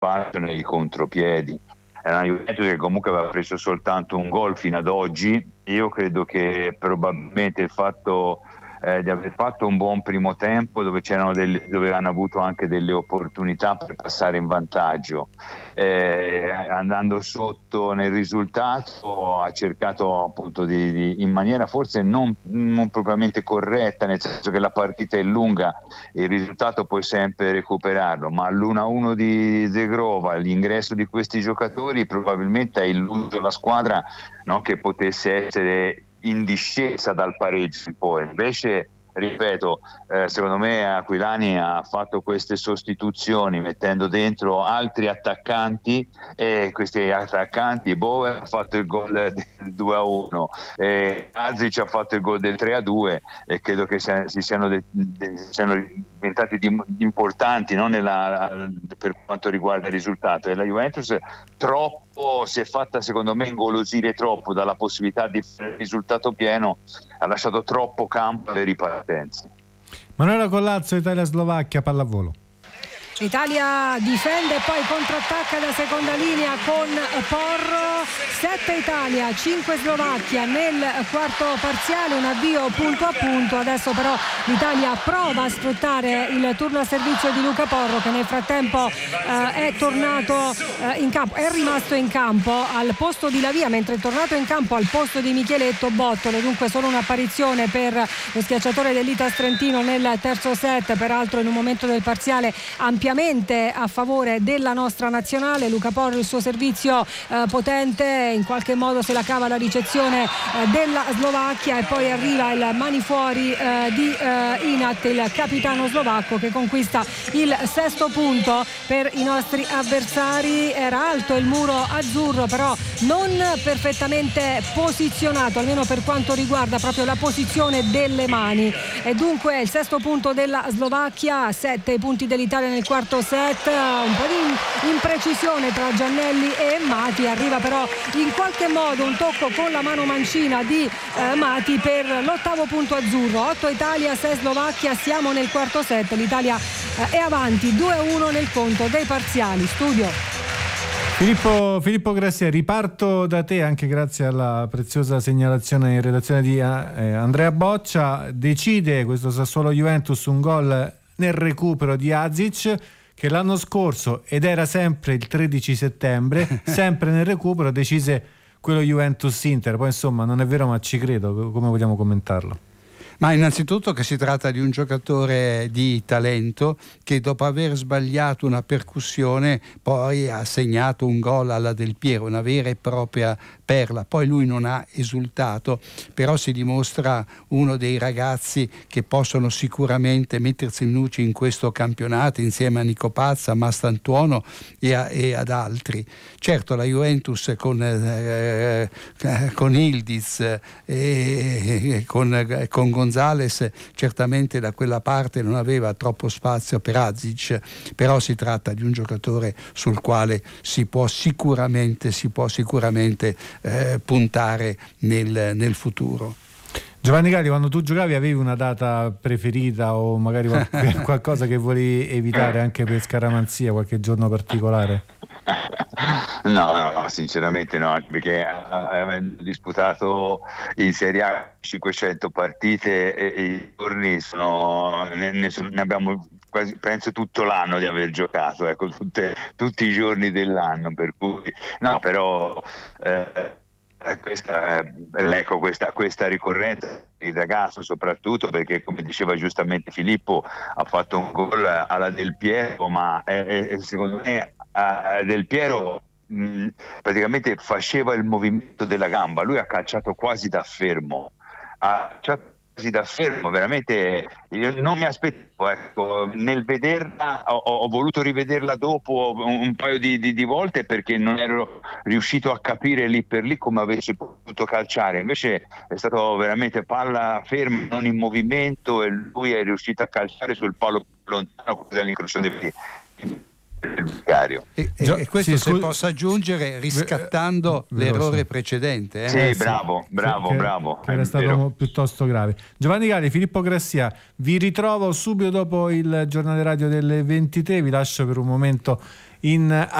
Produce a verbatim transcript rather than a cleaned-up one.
spazio nei contropiedi. È una Juventus che comunque aveva preso soltanto un gol fino ad oggi. Io credo che probabilmente il fatto eh, di aver fatto un buon primo tempo, dove c'erano delle, dove hanno avuto anche delle opportunità per passare in vantaggio, eh, andando sotto nel risultato, ha cercato appunto di, di, in maniera forse non, non propriamente corretta, nel senso che la partita è lunga, il risultato puoi sempre recuperarlo, ma l'uno a uno di Zegrova, l'ingresso di questi giocatori probabilmente ha illuso la squadra, no, che potesse essere in discesa dal pareggio in poi. Invece, ripeto, eh, secondo me Aquilani ha fatto queste sostituzioni mettendo dentro altri attaccanti, e questi attaccanti, Bowen ha fatto il gol del due a uno, eh, Azic ha fatto il gol del tre a due, e credo che si, si siano, de, de, siano diventati di, importanti, no, nella, per quanto riguarda il risultato. E la Juventus troppo si è fatta, secondo me, ingolosire troppo dalla possibilità di fare il risultato pieno, ha lasciato troppo campo alle ripartenze. Manuela Collazzo, Italia-Slovacchia, pallavolo. L'Italia difende e poi contrattacca da seconda linea con Porro. sette Italia, cinque Slovacchia nel quarto parziale, un avvio punto a punto. Adesso però l'Italia prova a sfruttare il turno a servizio di Luca Porro, che nel frattempo eh, è tornato eh, in campo, è rimasto in campo al posto di Lavia, mentre è tornato in campo al posto di Micheletto Bottolo. Dunque solo un'apparizione per lo schiacciatore dell'Itas Trentino nel terzo set, peraltro in un momento del parziale ampiamente a favore della nostra nazionale. Luca Porro, il suo servizio eh, potente, in qualche modo se la cava la ricezione eh, della Slovacchia, e poi arriva il mani fuori eh, di eh, Inat, il capitano slovacco, che conquista il sesto punto per i nostri avversari. Era alto il muro azzurro, però non perfettamente posizionato, almeno per quanto riguarda proprio la posizione delle mani, e dunque il sesto punto della Slovacchia, sette punti dell'Italia nel quarto set. Un po' di imprecisione tra Giannelli e Mati, arriva però in qualche modo un tocco con la mano mancina di eh, Mati per l'ottavo punto azzurro. otto Italia, sei Slovacchia, siamo nel quarto set, l'Italia eh, è avanti due a uno nel conto dei parziali. Studio Filippo, Filippo Grassia, riparto da te, anche grazie alla preziosa segnalazione in redazione di eh, Andrea Boccia. Decide questo Sassuolo Juventus un gol nel recupero di Azic, che l'anno scorso, ed era sempre il tredici settembre, sempre nel recupero decise quello Juventus-Inter. Poi insomma non è vero, ma ci credo. Come vogliamo commentarlo? Ma innanzitutto che si tratta di un giocatore di talento che, dopo aver sbagliato una percussione, poi ha segnato un gol alla Del Piero, una vera e propria perla. Poi lui non ha esultato, però si dimostra uno dei ragazzi che possono sicuramente mettersi in luce in questo campionato, insieme a Nico Pazza, a Mastantuono e, a, e ad altri. Certo, la Juventus con, eh, con Ildiz e eh, con, con Gonzales certamente da quella parte non aveva troppo spazio per Azic, però si tratta di un giocatore sul quale si può sicuramente si può sicuramente eh, puntare nel, nel futuro. Giovanni Galli, quando tu giocavi avevi una data preferita, o magari qualcosa che volevi evitare anche per scaramanzia, qualche giorno particolare? No, no, no, sinceramente no, perché avendo disputato in Serie A cinquecento partite, e, e i giorni sono, ne, ne, ne abbiamo quasi, penso, tutto l'anno di aver giocato, ecco, tutte, tutti i giorni dell'anno, per cui no, però eh, questa, ecco, questa, questa ricorrenza, il ragazzo soprattutto, perché come diceva giustamente Filippo, ha fatto un gol alla Del Piero, ma è, è, secondo me a Del Piero mh, praticamente faceva il movimento della gamba, lui ha calciato quasi da fermo, ha calciato quasi da fermo, veramente io non mi aspettavo, ecco, nel vederla ho, ho voluto rivederla dopo un, un paio di, di, di volte, perché non ero riuscito a capire lì per lì come avesse potuto calciare. Invece è stato veramente palla ferma, non in movimento, e lui è riuscito a calciare sul palo lontano all'incrocio dei piedi. E, e questo, sì, se posso aggiungere, riscattando eh, l'errore precedente. Eh? Sì, eh, bravo, bravo, che, bravo. Che era stato vero. Piuttosto grave. Giovanni Galli, Filippo Grassia, vi ritrovo subito dopo il giornale radio delle ventitré, vi lascio per un momento in